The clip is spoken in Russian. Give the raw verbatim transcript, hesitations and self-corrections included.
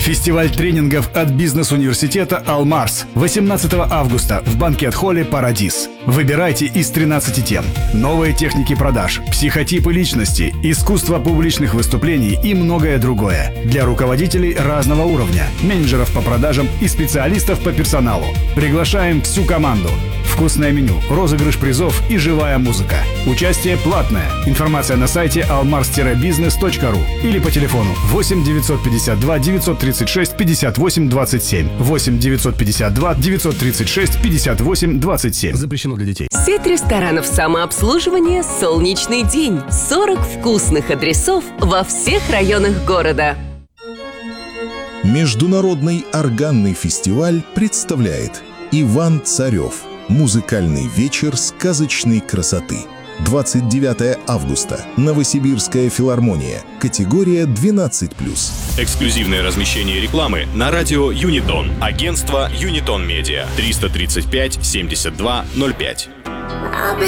Фестиваль тренингов от бизнес-университета «Алмарс» восемнадцатого августа в банкет-холле «Парадис». Выбирайте из тринадцати тем. Новые техники продаж, психотипы личности, искусство публичных выступлений и многое другое. Для руководителей разного уровня, менеджеров по продажам и специалистов по персоналу. Приглашаем всю команду. Вкусное меню, розыгрыш призов и живая музыка. Участие платное. Информация на сайте алмарс бизнес точка ру или по телефону восемь девятьсот пятьдесят два девятьсот тридцать шесть пятьдесят восемь двадцать семь. восемь девятьсот пятьдесят два девятьсот тридцать шесть пятьдесят восемь двадцать семь. Запрещено для детей. Сеть ресторанов самообслуживания «Солнечный день». сорок вкусных адресов во всех районах города. Международный органный фестиваль представляет Иван Царев. Музыкальный вечер сказочной красоты. двадцать девятого августа. Новосибирская филармония. Категория двенадцать плюс. Эксклюзивное размещение рекламы на радио Юнитон. Агентство Юнитон Медиа. триста тридцать пять семьдесят два ноль пять.